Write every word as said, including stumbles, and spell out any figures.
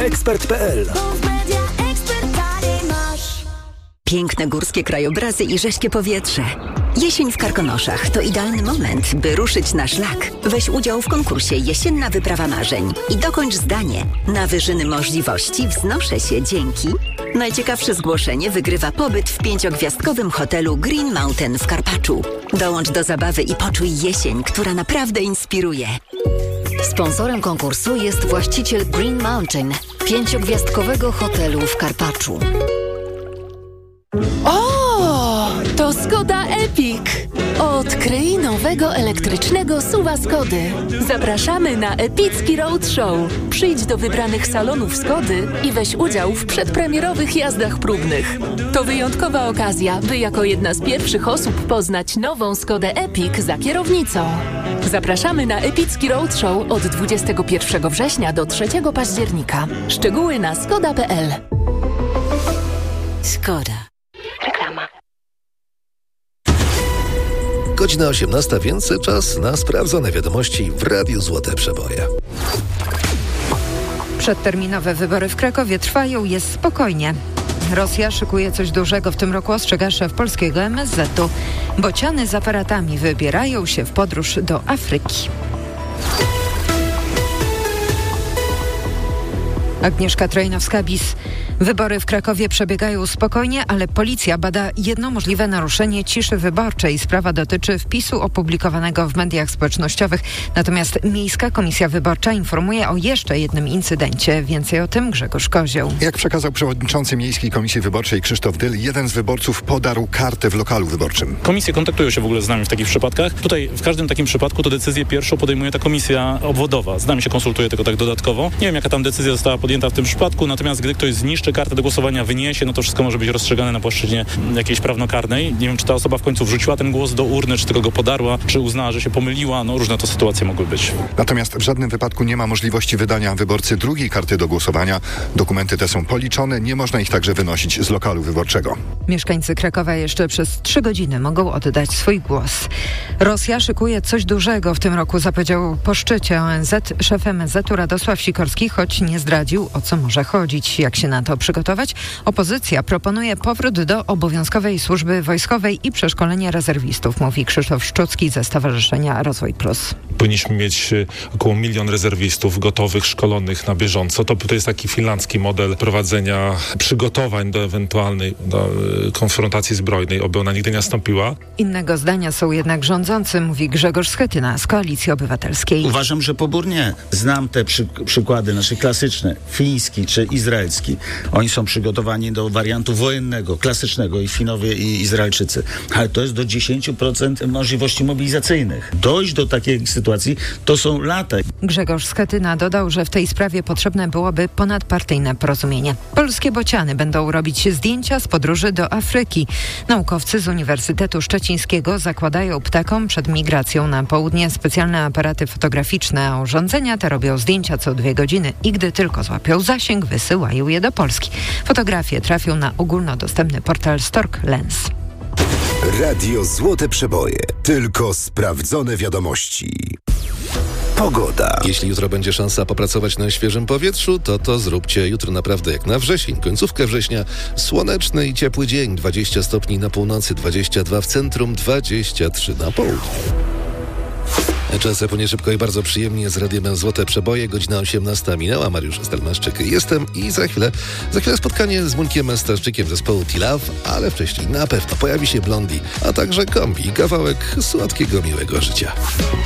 ekspert kropka p l. Piękne górskie krajobrazy i rześkie powietrze. Jesień w Karkonoszach to idealny moment, by ruszyć na szlak. Weź udział w konkursie Jesienna Wyprawa Marzeń i dokończ zdanie. Na wyżyny możliwości wznoszę się dzięki. Najciekawsze zgłoszenie wygrywa pobyt w pięciogwiazdkowym hotelu Green Mountain w Karpaczu. Dołącz do zabawy i poczuj jesień, która naprawdę inspiruje. Sponsorem konkursu jest właściciel Green Mountain, pięciogwiazdkowego hotelu w Karpaczu. O, to Skoda Epic! Odkryj nowego elektrycznego suwa Skody. Zapraszamy na epicki roadshow. Przyjdź do wybranych salonów Skody i weź udział w przedpremierowych jazdach próbnych. To wyjątkowa okazja, by jako jedna z pierwszych osób poznać nową Skodę Epic za kierownicą. Zapraszamy na epicki roadshow od dwudziestego pierwszego września do trzeciego października. Szczegóły na skoda kropka p l. Skoda. Reklama. Godzina osiemnasta, więc czas na sprawdzone wiadomości w Radiu Złote Przeboje. Przedterminowe wybory w Krakowie trwają, jest spokojnie. Rosja szykuje coś dużego w tym roku, ostrzega szef polskiego M S Z-u. Bociany z aparatami wybierają się w podróż do Afryki. Agnieszka Trojnowska-Bis. Wybory w Krakowie przebiegają spokojnie, ale policja bada jedno możliwe naruszenie ciszy wyborczej. Sprawa dotyczy wpisu opublikowanego w mediach społecznościowych. Natomiast Miejska Komisja Wyborcza informuje o jeszcze jednym incydencie. Więcej o tym Grzegorz Kozioł. Jak przekazał przewodniczący Miejskiej Komisji Wyborczej Krzysztof Dyl, jeden z wyborców podarł kartę w lokalu wyborczym. Komisje kontaktują się w ogóle z nami w takich przypadkach. Tutaj w każdym takim przypadku to decyzję pierwszą podejmuje ta komisja obwodowa. Z nami się konsultuje tylko tak dodatkowo. Nie wiem, jaka tam decyzja została podjęta w tym przypadku, natomiast gdy ktoś zniszczy kartę do głosowania, wyniesie, no to wszystko może być rozstrzygane na płaszczyźnie jakiejś prawnokarnej. Nie wiem, czy ta osoba w końcu wrzuciła ten głos do urny, czy tylko go podarła, czy uznała, że się pomyliła. No różne to sytuacje mogły być. Natomiast w żadnym wypadku nie ma możliwości wydania wyborcy drugiej karty do głosowania. Dokumenty te są policzone, nie można ich także wynosić z lokalu wyborczego. Mieszkańcy Krakowa jeszcze przez trzy godziny mogą oddać swój głos. Rosja szykuje coś dużego w tym roku, zapowiedział po szczycie O N Z szef M S Z-u Radosław Sikorski, choć nie zdradził, o co może chodzić. Jak się na to przygotować? Opozycja proponuje powrót do obowiązkowej służby wojskowej i przeszkolenie rezerwistów, mówi Krzysztof Szczucki ze Stowarzyszenia Rozwój Plus. Powinniśmy mieć około milion rezerwistów gotowych, szkolonych na bieżąco. To, to jest taki finlandzki model prowadzenia przygotowań do ewentualnej do konfrontacji zbrojnej, oby ona nigdy nie nastąpiła. Innego zdania są jednak rządzący, mówi Grzegorz Schetyna z Koalicji Obywatelskiej. Uważam, że pobór nie. Znam te przy, przykłady nasze klasyczne, fiński czy izraelski. Oni są przygotowani do wariantu wojennego, klasycznego, i Finowie, i Izraelczycy. Ale to jest do dziesięć procent możliwości mobilizacyjnych. Dojść do takiej sytuacji to są lata. Grzegorz Schetyna dodał, że w tej sprawie potrzebne byłoby ponadpartyjne porozumienie. Polskie bociany będą robić zdjęcia z podróży do Afryki. Naukowcy z Uniwersytetu Szczecińskiego zakładają ptakom przed migracją na południe specjalne aparaty fotograficzne, a urządzenia te robią zdjęcia co dwie godziny i gdy tylko złapią zasięg, wysyłają je do Polski. Fotografie trafią na ogólnodostępny portal Stork Lens. Radio Złote Przeboje. Tylko sprawdzone wiadomości. Pogoda. Jeśli jutro będzie szansa popracować na świeżym powietrzu, to to zróbcie jutro naprawdę jak na wrzesień. Końcówkę września, słoneczny i ciepły dzień. dwadzieścia stopni na północy, dwadzieścia dwa w centrum, dwadzieścia trzy na południu. Czas płynie szybko i bardzo przyjemnie z Radiem Złote Przeboje. Godzina osiemnasta minęła. Mariusz Stelmaszczyk jestem i za chwilę, za chwilę spotkanie z Mońkiem Staszczykiem zespołu T-Love, ale wcześniej na pewno pojawi się Blondie, a także Kombi, kawałek słodkiego, miłego życia.